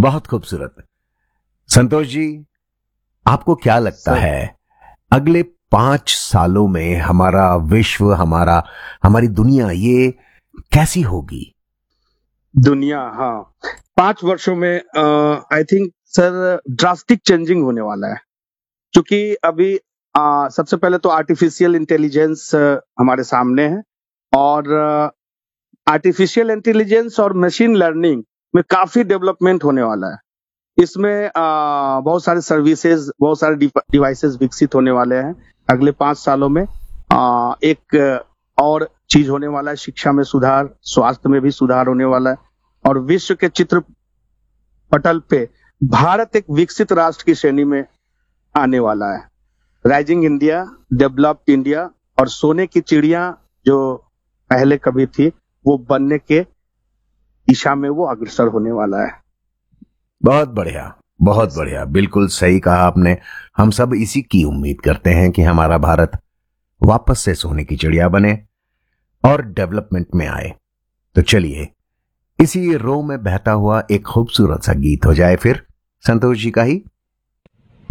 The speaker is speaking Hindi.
बहुत खूबसूरत। संतोष जी, आपको क्या लगता है अगले 5 सालों में हमारा विश्व, हमारी दुनिया ये कैसी होगी? दुनिया, हाँ, 5 वर्षों में I think sir drastic changing होने वाला है। क्योंकि अभी सबसे पहले तो आर्टिफिशियल इंटेलिजेंस हमारे सामने है, और आर्टिफिशियल इंटेलिजेंस और मशीन लर्निंग में काफी डेवलपमेंट होने वाला है। इसमें बहुत सारे सर्विसेज, बहुत सारे डिवाइसेस विकसित होने वाले हैं अगले 5 सालों में। एक और चीज होने वाला है, शिक्षा में सुधार, स्वास्थ्य में भी सुधार होने वाला है, और विश्व के चित्र पटल पे भारत एक विकसित राष्ट्र की श्रेणी में आने वाला है। राइजिंग इंडिया, डेवलप्ड इंडिया और सोने की चिड़िया जो पहले कभी थी, वो बनने के दिशा में वो अग्रसर होने वाला है। बहुत बढ़िया, बहुत बढ़िया, बिल्कुल सही कहा आपने। हम सब इसी की उम्मीद करते हैं कि हमारा भारत वापस से सोने की चिड़िया बने और डेवलपमेंट में आए। तो चलिए इसी रो में बहता हुआ एक खूबसूरत सा गीत हो जाए फिर, संतोष जी का ही।